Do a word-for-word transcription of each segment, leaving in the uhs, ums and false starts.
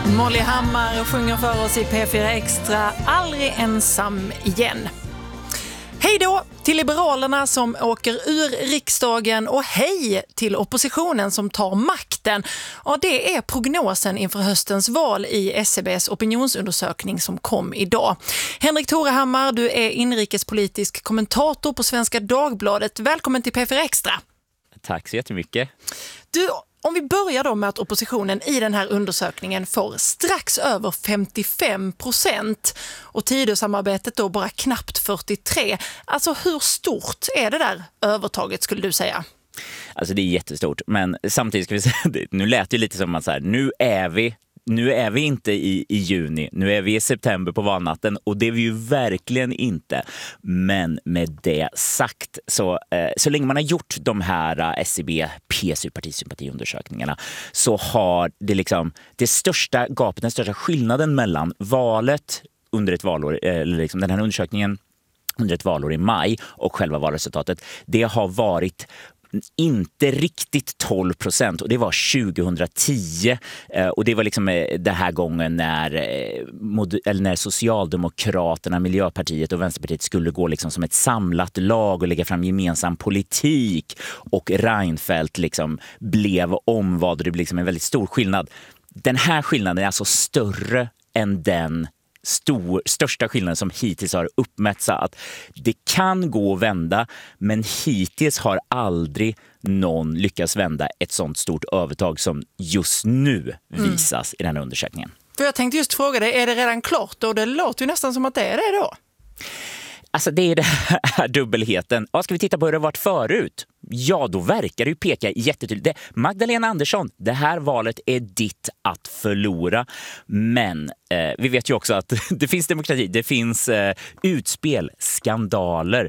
Molly Hammar sjunger för oss i P fyra Extra, Aldrig ensam igen. Hej då till Liberalerna som åker ur riksdagen och hej till oppositionen som tar makten. Och det är prognosen inför höstens val i S C B:s opinionsundersökning som kom idag. Henrik Torehammar, du är inrikespolitisk kommentator på Svenska Dagbladet. Välkommen till P fyra Extra. Tack så jättemycket. Du, om vi börjar då med att oppositionen i den här undersökningen får strax över femtiofem procent och Tidösamarbetet då bara knappt fyrtiotre. Alltså hur stort är det där övertaget skulle du säga? Alltså det är jättestort, men samtidigt ska vi säga, nu lät det lite som att så här, nu är vi Nu är vi inte i, i juni, nu är vi i september på valnatten och det är vi ju verkligen inte. Men med det sagt, så, eh, så länge man har gjort de här eh, S C B P S U-partisympatiundersökningarna så har det liksom det största gapet, den största skillnaden mellan valet under ett valår, eller liksom den här undersökningen under ett valår i maj och själva valresultatet, det har varit inte riktigt tolv procent och det var tjugohundratio och det var liksom den här gången när, eller när Socialdemokraterna, Miljöpartiet och Vänsterpartiet skulle gå liksom som ett samlat lag och lägga fram gemensam politik och Reinfeldt liksom blev omvald och det blev liksom en väldigt stor skillnad. Den här skillnaden är alltså större än den Stor, största skillnaden som hittills har uppmätts, att det kan gå att vända, men hittills har aldrig någon lyckats vända ett sånt stort övertag som just nu visas mm. i den här undersökningen. För jag tänkte just fråga dig, är det redan klart? Och det låter ju nästan som att det är det då. Alltså det är det här dubbelheten. Ja, ska vi titta på hur det har varit förut? Ja, då verkar det ju peka jättetydligt. Det, Magdalena Andersson, det här valet är ditt att förlora. Men eh, vi vet ju också att det finns demokrati, det finns eh, utspel, skandaler.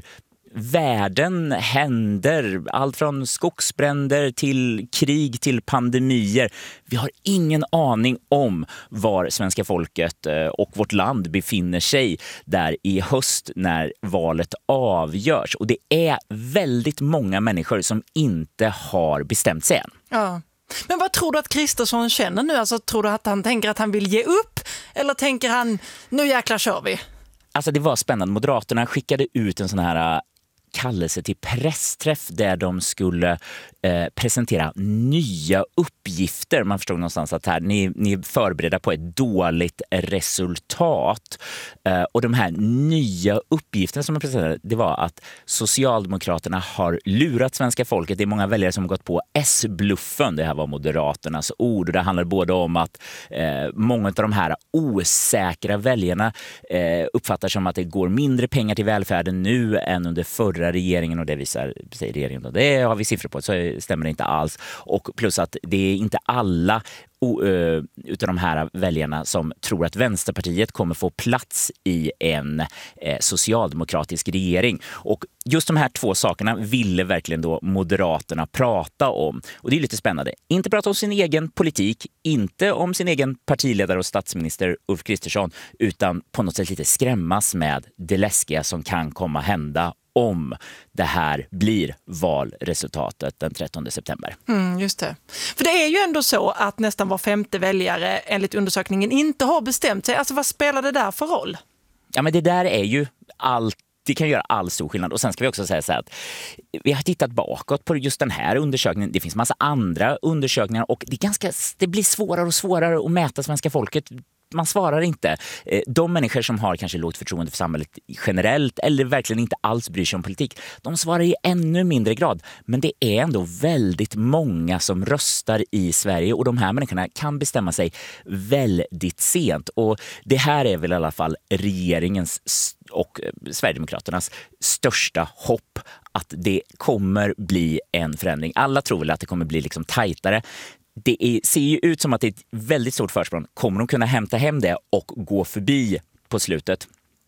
Världen händer, allt från skogsbränder till krig till pandemier. Vi har ingen aning om var svenska folket och vårt land befinner sig där i höst när valet avgörs. Och det är väldigt många människor som inte har bestämt sig än. Ja. Men vad tror du att Kristersson känner nu? Alltså, tror du att han tänker att han vill ge upp? Eller tänker han, nu jäklar kör vi? Alltså det var spännande. Moderaterna skickade ut en sån här kallelse till pressträff där de skulle eh, presentera nya uppgifter. Man förstod någonstans att här, ni, ni är förberedda på ett dåligt resultat. Eh, och de här nya uppgifterna som man presenterade, det var att Socialdemokraterna har lurat svenska folket. Det är många väljare som har gått på S-bluffen. Det här var Moderaternas ord. Och det handlar både om att eh, många av de här osäkra väljarna eh, uppfattar som att det går mindre pengar till välfärden nu än under förra regeringen, och det visar säger regeringen, och det har vi siffror på, så stämmer det inte alls. Och plus att det är inte alla uh, utav de här väljarna som tror att Vänsterpartiet kommer få plats i en eh, socialdemokratisk regering. Och just de här två sakerna ville verkligen då Moderaterna prata om. Och det är lite spännande. Inte prata om sin egen politik, inte om sin egen partiledare och statsminister Ulf Kristersson, utan på något sätt lite skrämmas med det läskiga som kan komma hända om det här blir valresultatet den trettonde september. Mm, just det. För det är ju ändå så att nästan var femte väljare enligt undersökningen inte har bestämt sig. Alltså vad spelar det där för roll? Ja, men det där är ju allt. Det kan göra all stor skillnad. Och sen ska vi också säga så här att vi har tittat bakåt på just den här undersökningen. Det finns massa andra undersökningar och det, är ganska, det blir svårare och svårare att mäta svenska folket. Man svarar inte. De människor som har kanske lågt förtroende för samhället generellt eller verkligen inte alls bryr sig om politik, de svarar i ännu mindre grad. Men det är ändå väldigt många som röstar i Sverige och de här människorna kan bestämma sig väldigt sent. Och det här är väl i alla fall regeringens och Sverigedemokraternas största hopp, att det kommer bli en förändring. Alla tror väl att det kommer bli liksom tajtare. Det är, ser ju ut som att det är ett väldigt stort försprång. Kommer de kunna hämta hem det och gå förbi på slutet?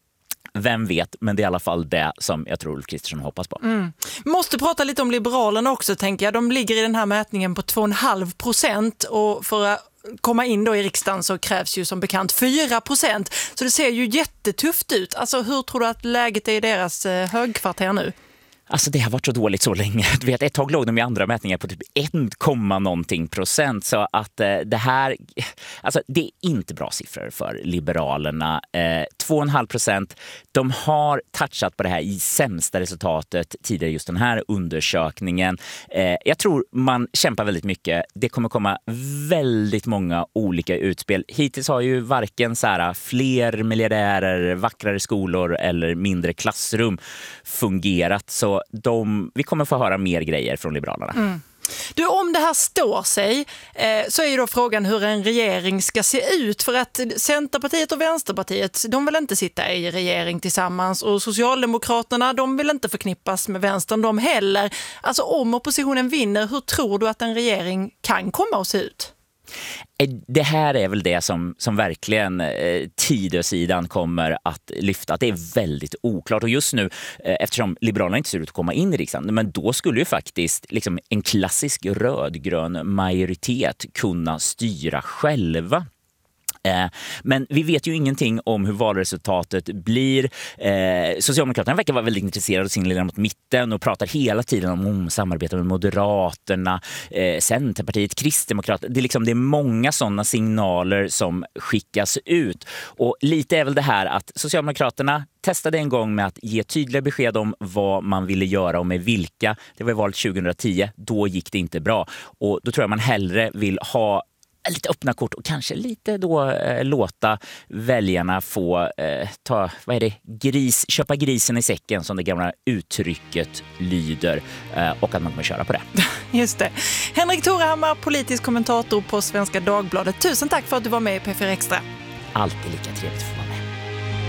Vem vet, men det är i alla fall det som jag tror Ulf Kristersson hoppas på. Mm. Måste prata lite om Liberalerna också, tänker jag. De ligger i den här mätningen på två komma fem procent och för att komma in då i riksdagen så krävs ju som bekant fyra procent. Så det ser ju jättetufft ut. Alltså hur tror du att läget är i deras högkvarter nu? Alltså det har varit så dåligt så länge. Du vet, ett tag låg de i andra mätningar på typ en komma någonting procent. Så att eh, det här, alltså det är inte bra siffror för Liberalerna. Eh, två komma fem procent. De har touchat på det här i sämsta resultatet tidigare just den här undersökningen. Eh, jag tror man kämpar väldigt mycket. Det kommer komma väldigt många olika utspel. Hittills har ju varken så här fler miljardärer, vackrare skolor eller mindre klassrum fungerat. Så de, vi kommer få höra mer grejer från Liberalerna. Mm. Du, om det här står sig eh, så är ju då frågan hur en regering ska se ut, för att Centerpartiet och Vänsterpartiet, de vill inte sitta i regering tillsammans, och Socialdemokraterna, de vill inte förknippas med vänstern de heller. Alltså om oppositionen vinner, hur tror du att en regering kan komma att se ut? Det här är väl det som, som verkligen eh, Tidösidan kommer att lyfta. Att det är väldigt oklart. Och just nu, eh, eftersom Liberalerna inte ser ut att komma in i riksdagen, men då skulle ju faktiskt liksom, en klassisk rödgrön majoritet kunna styra själva. Men vi vet ju ingenting om hur valresultatet blir. Eh, Socialdemokraterna verkar vara väldigt intresserade av sin ledare mot mitten och pratar hela tiden om, om samarbete med Moderaterna, eh, Centerpartiet, Kristdemokraterna. Det är, liksom, det är många sådana signaler som skickas ut. Och lite är väl det här att Socialdemokraterna testade en gång med att ge tydliga besked om vad man ville göra och med vilka. Det var valet tjugohundratio. Då gick det inte bra. Och då tror jag man hellre vill ha lite öppna kort och kanske lite då eh, låta väljarna få eh, ta, vad är det, gris, köpa grisen i säcken som det gamla uttrycket lyder, eh, och att man kommer köra på det. Just det. Henrik Torehammar, politisk kommentator på Svenska Dagbladet. Tusen tack för att du var med i P fyra Extra. Alltid lika trevligt för